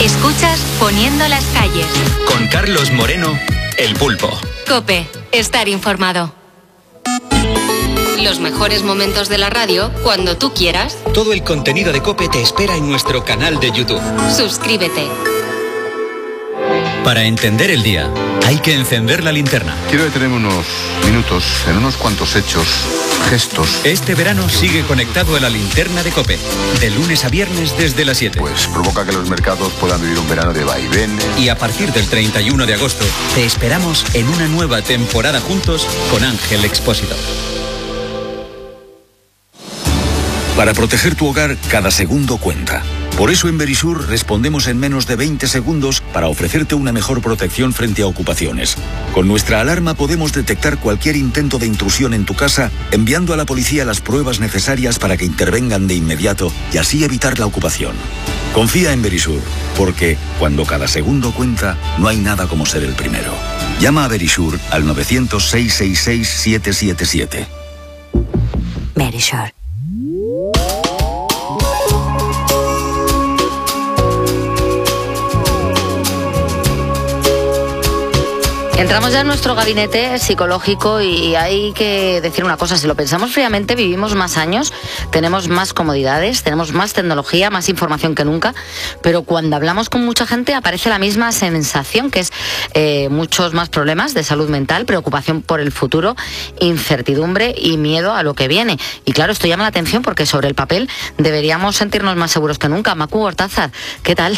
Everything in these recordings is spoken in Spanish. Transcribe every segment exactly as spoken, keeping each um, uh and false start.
Escuchas Poniendo las calles. Con Carlos Moreno, El Pulpo. COPE, estar informado. Los mejores momentos de la radio cuando tú quieras. Todo el contenido de COPE te espera en nuestro canal de YouTube. Suscríbete. Para entender el día, hay que encender la linterna. Quiero detenerme unos minutos en unos cuantos hechos, gestos. Este verano sigue conectado a la linterna de COPE, de lunes a viernes desde las siete. Pues provoca que los mercados puedan vivir un verano de vaivenes. Y a partir del treinta y uno de agosto, te esperamos en una nueva temporada juntos con Ángel Expósito. Para proteger tu hogar, cada segundo cuenta. Por eso en Verisur respondemos en menos de veinte segundos para ofrecerte una mejor protección frente a ocupaciones. Con nuestra alarma podemos detectar cualquier intento de intrusión en tu casa, enviando a la policía las pruebas necesarias para que intervengan de inmediato y así evitar la ocupación. Confía en Verisur, porque cuando cada segundo cuenta, no hay nada como ser el primero. Llama a Verisur al nueve cero cero, seis seis seis, siete siete siete. Verisur. Entramos ya en nuestro gabinete psicológico y hay que decir una cosa, si lo pensamos fríamente, vivimos más años, tenemos más comodidades, tenemos más tecnología, más información que nunca, pero cuando hablamos con mucha gente aparece la misma sensación, que es eh, muchos más problemas de salud mental, preocupación por el futuro, incertidumbre y miedo a lo que viene. Y claro, esto llama la atención porque sobre el papel deberíamos sentirnos más seguros que nunca. Macu Gortázar, ¿qué tal?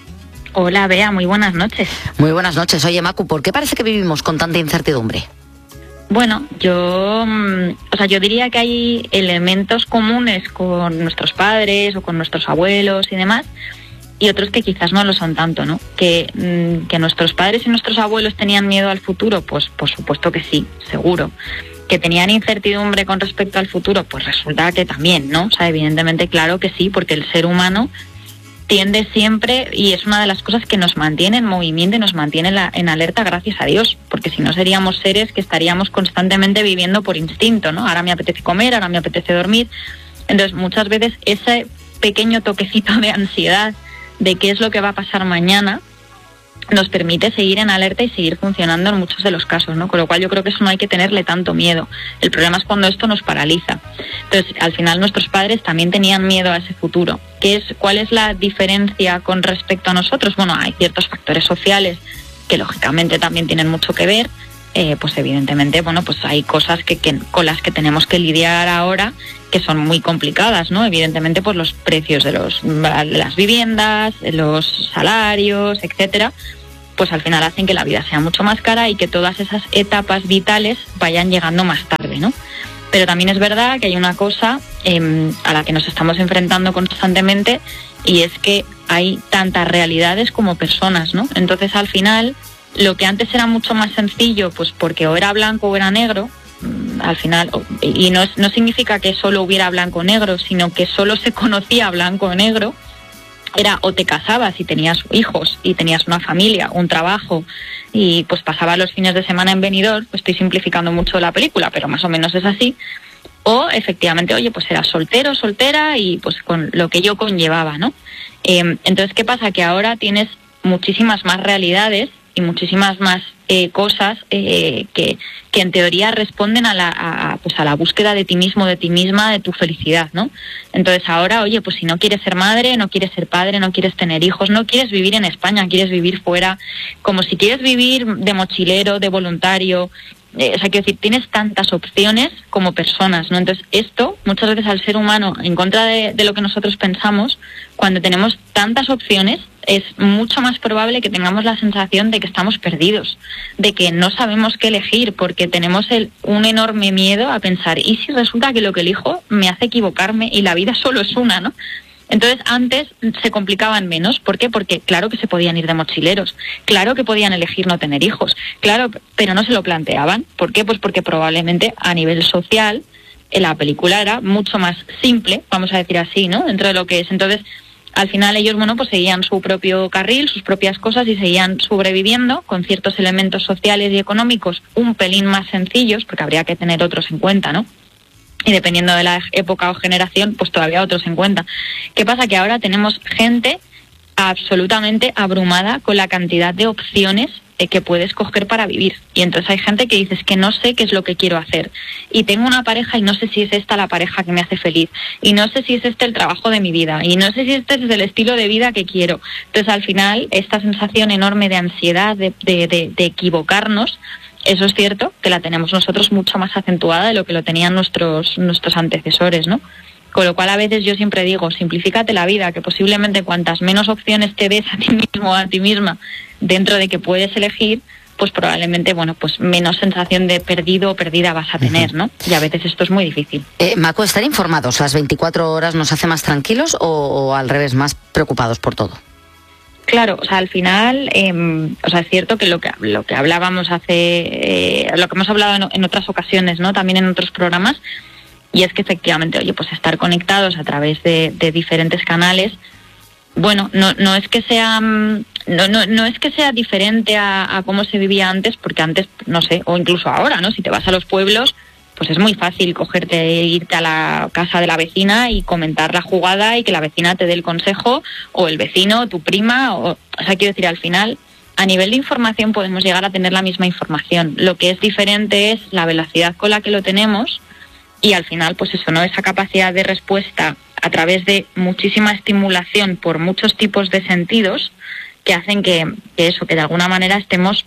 Hola, Bea, muy buenas noches. Muy buenas noches. Oye, Macu, ¿por qué parece que vivimos con tanta incertidumbre? Bueno, yo, o sea, yo diría que hay elementos comunes con nuestros padres o con nuestros abuelos y demás, y otros que quizás no lo son tanto, ¿no? Que, que nuestros padres y nuestros abuelos tenían miedo al futuro, pues por supuesto que sí, seguro. Que tenían incertidumbre con respecto al futuro, pues resulta que también, ¿no? O sea, evidentemente, claro que sí, porque el ser humano tiende siempre, y es una de las cosas que nos mantiene en movimiento y nos mantiene en, la, en alerta, gracias a Dios, porque si no seríamos seres que estaríamos constantemente viviendo por instinto, ¿no? Ahora me apetece comer, ahora me apetece dormir. Entonces, muchas veces ese pequeño toquecito de ansiedad de qué es lo que va a pasar mañana nos permite seguir en alerta y seguir funcionando en muchos de los casos, ¿no? Con lo cual yo creo que eso no hay que tenerle tanto miedo. El problema es cuando esto nos paraliza. Entonces, al final nuestros padres también tenían miedo a ese futuro. ¿Qué es, cuál es la diferencia con respecto a nosotros? Bueno, hay ciertos factores sociales que lógicamente también tienen mucho que ver. Eh, pues evidentemente, bueno, pues hay cosas que, que con las que tenemos que lidiar ahora que son muy complicadas, ¿no? Evidentemente, pues los precios de los de las viviendas, los salarios, etcétera, pues al final hacen que la vida sea mucho más cara y que todas esas etapas vitales vayan llegando más tarde, ¿no? Pero también es verdad que hay una cosa eh, a la que nos estamos enfrentando constantemente, y es que hay tantas realidades como personas, ¿no? Entonces, al final, lo que antes era mucho más sencillo, pues porque o era blanco o era negro, al final, y no, no significa que solo hubiera blanco o negro, sino que solo se conocía blanco o negro, era o te casabas y tenías hijos y tenías una familia, un trabajo, y pues pasabas los fines de semana en Benidorm, pues estoy simplificando mucho la película, pero más o menos es así, o efectivamente, oye, pues eras soltero, soltera, y pues con lo que yo conllevaba, ¿no? Eh, entonces, ¿qué pasa? Que ahora tienes muchísimas más realidades y muchísimas más eh, cosas eh, que, que en teoría responden a la, a, pues a la búsqueda de ti mismo, de ti misma, de tu felicidad, ¿no? Entonces ahora, oye, pues si no quieres ser madre, no quieres ser padre, no quieres tener hijos, no quieres vivir en España, quieres vivir fuera, como si quieres vivir de mochilero, de voluntario, eh, o sea, quiero decir, tienes tantas opciones como personas, ¿no? Entonces esto, muchas veces al ser humano, en contra de, de lo que nosotros pensamos, cuando tenemos tantas opciones, es mucho más probable que tengamos la sensación de que estamos perdidos, de que no sabemos qué elegir, porque tenemos el, un enorme miedo a pensar, ¿y si resulta que lo que elijo me hace equivocarme y la vida solo es una, ¿no? Entonces antes se complicaban menos. ¿Por qué? Porque claro que se podían ir de mochileros, claro que podían elegir no tener hijos, claro, pero no se lo planteaban. ¿Por qué? Pues porque probablemente a nivel social la película era mucho más simple, vamos a decir así, ¿no? Dentro de lo que es. Entonces, al final ellos, bueno, pues seguían su propio carril, sus propias cosas, y seguían sobreviviendo con ciertos elementos sociales y económicos un pelín más sencillos, porque habría que tener otros en cuenta, ¿no? Y dependiendo de la época o generación, pues todavía otros en cuenta. ¿Qué pasa? Que ahora tenemos gente absolutamente abrumada con la cantidad de opciones eh, que puedes coger para vivir. Y entonces hay gente que dice, es que no sé qué es lo que quiero hacer. Y tengo una pareja y no sé si es esta la pareja que me hace feliz. Y no sé si es este el trabajo de mi vida. Y no sé si este es el estilo de vida que quiero. Entonces al final esta sensación enorme de ansiedad, de, de, de, de equivocarnos, eso es cierto que la tenemos nosotros mucho más acentuada de lo que lo tenían nuestros, nuestros antecesores, ¿no? Con lo cual a veces yo siempre digo, simplifícate la vida, que posiblemente cuantas menos opciones te des a ti mismo o a ti misma dentro de que puedes elegir, pues probablemente, bueno, pues menos sensación de perdido o perdida vas a tener, ¿no? Y a veces esto es muy difícil. Eh, Maco, ¿estar informados las veinticuatro horas nos hace más tranquilos o, o al revés, más preocupados por todo? Claro, o sea, al final, eh, o sea, es cierto que lo que lo que hablábamos hace, eh, lo que hemos hablado en, en otras ocasiones, ¿no? También en otros programas, y es que efectivamente, oye, pues estar conectados a través de, de diferentes canales, bueno, no no es que sea no no no es que sea diferente a, a cómo se vivía antes, porque antes, no sé, o incluso ahora, ¿no? Si te vas a los pueblos, pues es muy fácil cogerte, irte a la casa de la vecina y comentar la jugada y que la vecina te dé el consejo, o el vecino, tu prima, o, o sea, quiero decir, al final, a nivel de información podemos llegar a tener la misma información. Lo que es diferente es la velocidad con la que lo tenemos y al final, pues eso, ¿no? Esa capacidad de respuesta a través de muchísima estimulación por muchos tipos de sentidos que hacen que, que eso, que de alguna manera estemos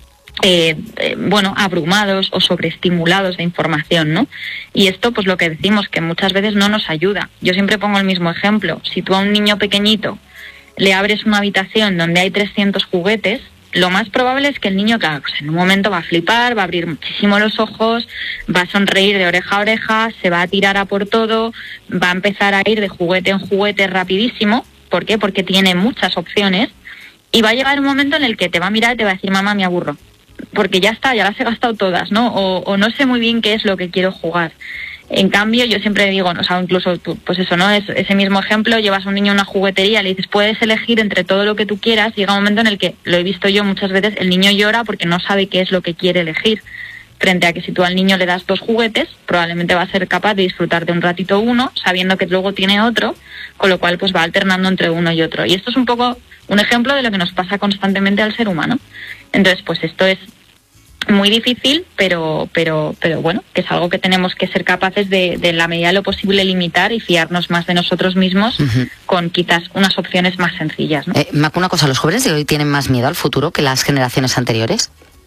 Eh, eh, bueno, abrumados o sobreestimulados de información, ¿no? Y esto, pues lo que decimos, que muchas veces no nos ayuda. Yo siempre pongo el mismo ejemplo. Si tú a un niño pequeñito le abres una habitación donde hay trescientos juguetes, lo más probable es que el niño, claro, pues en un momento va a flipar, va a abrir muchísimo los ojos, va a sonreír de oreja a oreja, se va a tirar a por todo, va a empezar a ir de juguete en juguete rapidísimo. ¿Por qué? Porque tiene muchas opciones y va a llegar un momento en el que te va a mirar y te va a decir, mamá, me aburro. Porque ya está, ya las he gastado todas, ¿no? O, o no sé muy bien qué es lo que quiero jugar. En cambio, yo siempre digo, o sea, incluso tú, pues eso, ¿no? Es, ese mismo ejemplo, llevas a un niño a una juguetería, le dices, puedes elegir entre todo lo que tú quieras, llega un momento en el que, lo he visto yo muchas veces, el niño llora porque no sabe qué es lo que quiere elegir. Frente a que si tú al niño le das dos juguetes, probablemente va a ser capaz de disfrutar de un ratito uno, sabiendo que luego tiene otro, con lo cual pues va alternando entre uno y otro. Y esto es un poco un ejemplo de lo que nos pasa constantemente al ser humano. Entonces, pues esto es muy difícil, pero pero pero bueno, que es algo que tenemos que ser capaces de, de en la medida de lo posible, limitar y fiarnos más de nosotros mismos, uh-huh, con quizás unas opciones más sencillas, ¿no? Eh, Mac, una cosa, ¿los jóvenes de hoy tienen más miedo al futuro que las generaciones anteriores?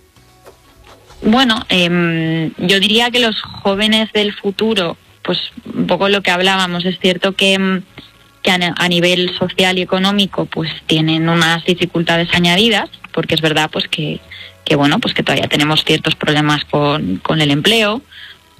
Bueno, eh, yo diría que los jóvenes del futuro, pues un poco lo que hablábamos, es cierto que, que a, a nivel social y económico pues tienen unas dificultades añadidas, porque es verdad pues que que bueno, pues que todavía tenemos ciertos problemas con, con el empleo,